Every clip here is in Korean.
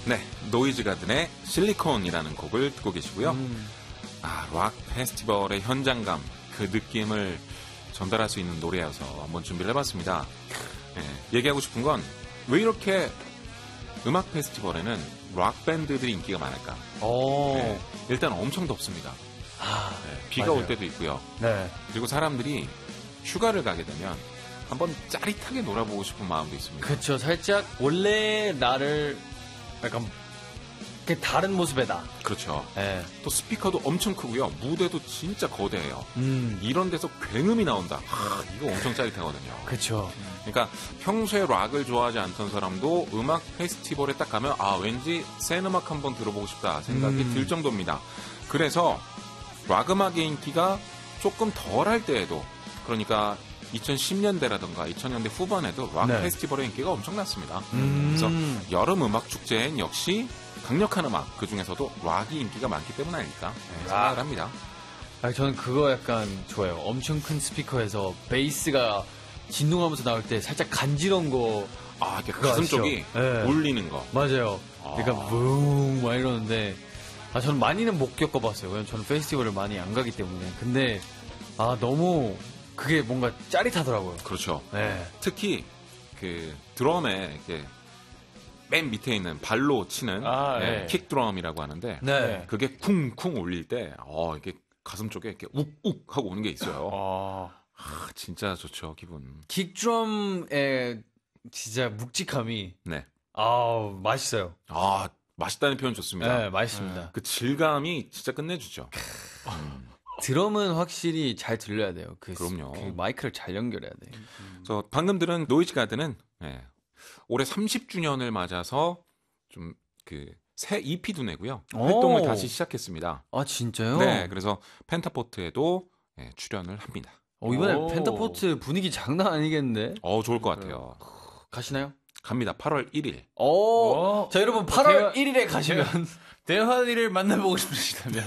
네, 노이즈 가든의 실리콘이라는 곡을 듣고 계시고요. 락 페스티벌의 현장감, 그 느낌을 전달할 수 있는 노래여서 한번 준비를 해봤습니다. 네, 얘기하고 싶은 건 왜 이렇게 음악 페스티벌에는 락 밴드들이 인기가 많을까? 네, 일단 엄청 덥습니다. 네, 비가 맞아요. 올 때도 있고요. 네. 그리고 사람들이 휴가를 가게 되면 한번 짜릿하게 놀아보고 싶은 마음도 있습니다. 그렇죠. 살짝 원래 나를 약간 다른 모습에다. 그렇죠. 네. 또 스피커도 엄청 크고요. 무대도 진짜 거대해요. 이런 데서 굉음이 나온다. 이거 엄청 짜릿하거든요. 그렇죠. 그러니까 평소에 락을 좋아하지 않던 사람도 음악 페스티벌에 딱 가면 왠지 센 음악 한번 들어보고 싶다 생각이 들 정도입니다. 그래서 락 음악의 인기가 조금 덜할 때에도, 그러니까 2010년대라든가 2000년대 후반에도 락 네. 페스티벌의 인기가 엄청났습니다. 그래서 여름 음악 축제엔 역시 강력한 음악, 그 중에서도 락이 인기가 많기 때문 아닐까 생각을 합니다. 저는 그거 약간 좋아요. 엄청 큰 스피커에서 베이스가 진동하면서 나올 때 살짝 간지러운 거. 이렇게 가슴 아시죠? 쪽이 네. 울리는 거. 맞아요. 그러니까 붕 막 이러는데 저는 많이는 못 겪어봤어요. 왜냐면 저는 페스티벌을 많이 안 가기 때문에. 근데 너무 그게 뭔가 짜릿하더라고요. 그렇죠. 네. 특히 그 드럼에 이렇게 맨 밑에 있는 발로 치는 네. 킥 드럼이라고 하는데 네. 그게 쿵쿵 울릴 때 이게 가슴 쪽에 이렇게 욱욱 하고 오는 게 있어요. 진짜 좋죠, 기분. 킥드럼의 진짜 묵직함이 네. 맛있어요. 맛있다는 표현 좋습니다. 네, 맛있습니다. 그 질감이 진짜 끝내주죠. 드럼은 확실히 잘 들려야 돼요. 그럼요. 그 마이크를 잘 연결해야 돼. 그래서 방금 들은 노이즈 가든은 올해 30주년을 맞아서 좀 새 EP도 내고요. 활동을 다시 시작했습니다. 진짜요? 네, 그래서 펜타포트에도 출연을 합니다. 이번에 펜타포트 분위기 장난 아니겠는데? 좋을 것 같아요. 가시나요? 갑니다. 8월 1일. 자, 여러분 8월 1일에 가시면 대환이를 만나보고 싶으시다면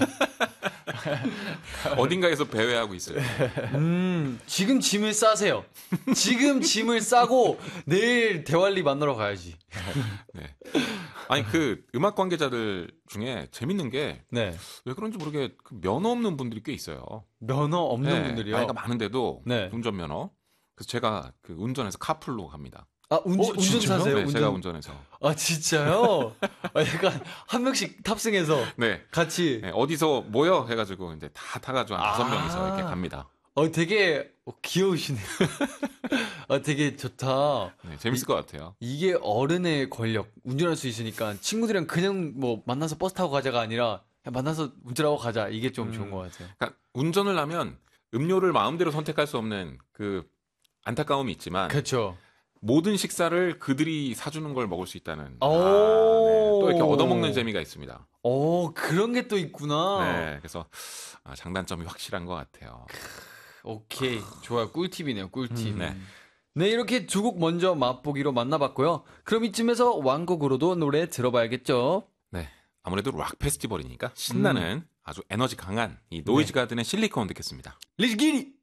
어딘가에서 배회하고 있어요. 지금 짐을 싸세요. 지금 짐을 싸고 내일 대환리 만나러 가야지. 네. 아니 그 음악 관계자들 중에 재밌는 게 왜 그런지 모르게 그 면허 없는 분들이 꽤 있어요. 면허 없는 분들이요? 나이가 많은데도 네. 운전면허. 그래서 제가 그 운전해서 카풀로 갑니다. 운전사세요? 네, 제가 운전해서. 진짜요? 약간 한 명씩 탑승해서 같이. 네, 어디서 모여 해가지고 이제 다 타가지고 한 5명이서 이렇게 갑니다. 되게 귀여우시네요. 되게 좋다. 네, 재밌을 것 같아요. 이게 어른의 권력, 운전할 수 있으니까 친구들이랑 그냥 뭐 만나서 버스 타고 가자가 아니라 그냥 만나서 운전하고 가자. 이게 좀 좋은 것 같아요. 그러니까 운전을 하면 음료를 마음대로 선택할 수 없는 그 안타까움이 있지만 그렇죠. 모든 식사를 그들이 사주는 걸 먹을 수 있다는 또 이렇게 얻어먹는 재미가 있습니다. 그런 게 또 있구나. 네, 그래서 장단점이 확실한 것 같아요. 오케이, 좋아요. 꿀팁이네요. 꿀팁. 네, 이렇게 두 곡 먼저 맛보기로 만나봤고요. 그럼 이쯤에서 완곡으로도 노래 들어봐야겠죠? 네, 아무래도 락 페스티벌이니까 신나는 아주 에너지 강한 이 노이즈 가든의 실리콘 듣겠습니다. Let's get it!